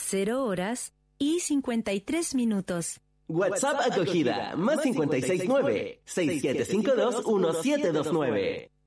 0 horas y 53 minutos. WhatsApp acogida, más 569-6752-1729.